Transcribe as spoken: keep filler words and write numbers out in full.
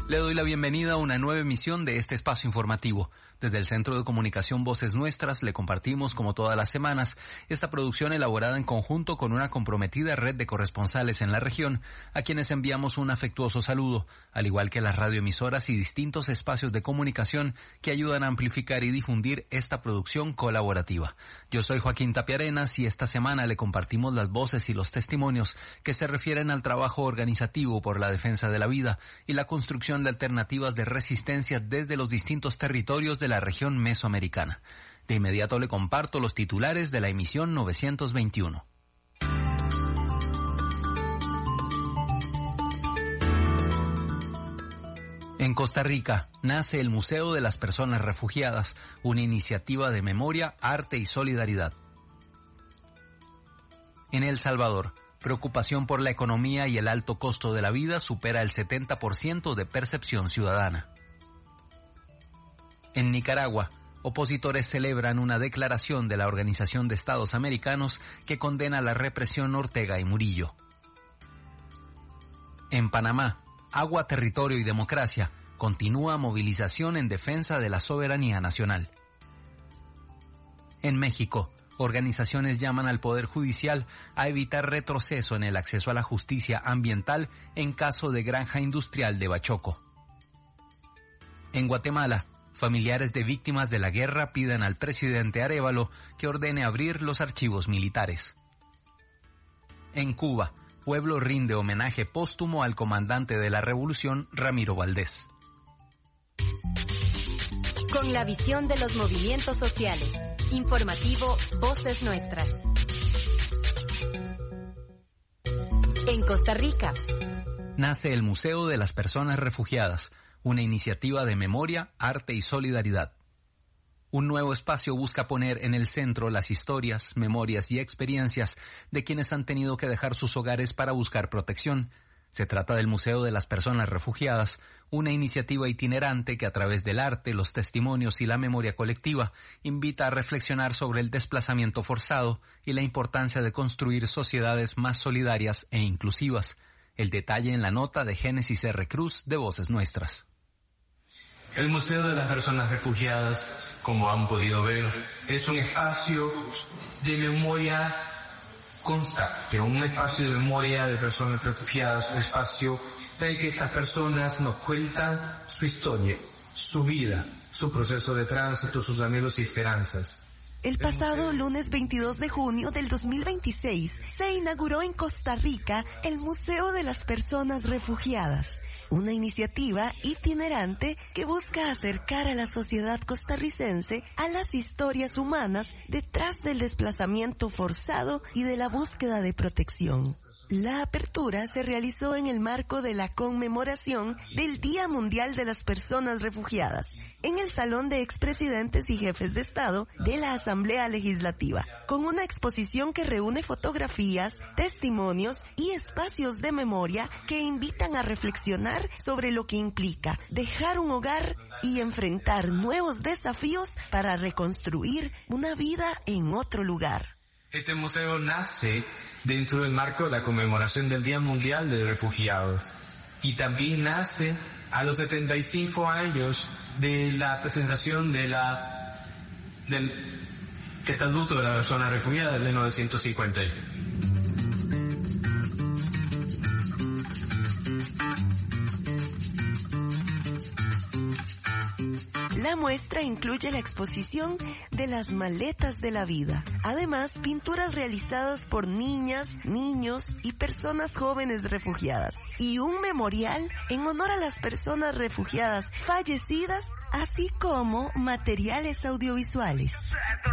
Le doy la bienvenida a una nueva emisión de este espacio informativo. Desde el Centro de Comunicación Voces Nuestras le compartimos, como todas las semanas, esta producción elaborada en conjunto con una comprometida red de corresponsales en la región, a quienes enviamos un afectuoso saludo, al igual que las radioemisoras y distintos espacios de comunicación que ayudan a amplificar y difundir esta producción colaborativa. Yo soy Joaquín Tapiarenas y esta semana le compartimos las voces y los testimonios que se refieren al trabajo organizativo por la defensa de la vida y la construcción de alternativas de resistencia desde los distintos territorios de la región mesoamericana. De inmediato le comparto los titulares de la emisión novecientos veintiuno. En Costa Rica nace el Museo de las Personas Refugiadas, una iniciativa de memoria, arte y solidaridad. En El Salvador, preocupación por la economía y el alto costo de la vida supera el setenta por ciento de percepción ciudadana. En Nicaragua, opositores celebran una declaración de la Organización de Estados Americanos que condena la represión Ortega y Murillo. En Panamá, Agua, Territorio y Democracia, continúa movilización en defensa de la soberanía nacional. En México, organizaciones llaman al Poder Judicial a evitar retroceso en el acceso a la justicia ambiental en caso de granja industrial de Bachoco. En Guatemala, familiares de víctimas de la guerra piden al presidente Arévalo que ordene abrir los archivos militares. En Cuba, pueblo rinde homenaje póstumo al comandante de la revolución, Ramiro Valdés. Con la visión de los movimientos sociales. Informativo Voces Nuestras. En Costa Rica nace el Museo de las Personas Refugiadas, una iniciativa de memoria, arte y solidaridad. Un nuevo espacio busca poner en el centro las historias, memorias y experiencias de quienes han tenido que dejar sus hogares para buscar protección. Se trata del Museo de las Personas Refugiadas, una iniciativa itinerante que a través del arte, los testimonios y la memoria colectiva invita a reflexionar sobre el desplazamiento forzado y la importancia de construir sociedades más solidarias e inclusivas. El detalle en la nota de Génesis R. Cruz de Voces Nuestras. El Museo de las Personas Refugiadas, como han podido ver, es un espacio de memoria constante, un espacio de memoria de personas refugiadas, un espacio en que estas personas nos cuentan su historia, su vida, su proceso de tránsito, sus anhelos y esperanzas. El pasado lunes veintidós de junio del dos mil veintiséis se inauguró en Costa Rica el Museo de las Personas Refugiadas, una iniciativa itinerante que busca acercar a la sociedad costarricense a las historias humanas detrás del desplazamiento forzado y de la búsqueda de protección. La apertura se realizó en el marco de la conmemoración del Día Mundial de las Personas Refugiadas, en el Salón de Expresidentes y Jefes de Estado de la Asamblea Legislativa, con una exposición que reúne fotografías, testimonios y espacios de memoria que invitan a reflexionar sobre lo que implica dejar un hogar y enfrentar nuevos desafíos para reconstruir una vida en otro lugar. Este museo nace dentro del marco de la conmemoración del Día Mundial de Refugiados y también nace a los setenta y cinco años de la presentación de la del Estatuto de la Persona Refugiada de mil novecientos cincuenta y uno. La muestra incluye la exposición de las maletas de la vida. Además, pinturas realizadas por niñas, niños y personas jóvenes refugiadas. Y un memorial en honor a las personas refugiadas fallecidas, así como materiales audiovisuales.